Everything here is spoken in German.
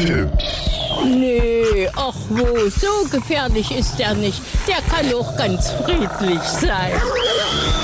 Nee, ach wo, so gefährlich ist er nicht. Der kann auch ganz friedlich sein.